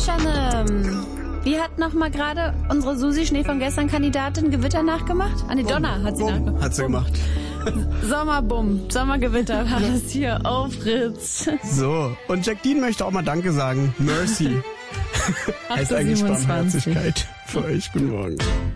Wie hat nochmal gerade unsere Susi Schnee von gestern Kandidatin Gewitter nachgemacht? Ah, nee, Donner hat sie nachgemacht. Hat sie gemacht. Sommergewitter war das hier auf Fritz. So, und Jack Dean möchte auch mal Danke sagen. Mercy. Heißt eigentlich 27. Barmherzigkeit für euch. Guten Morgen.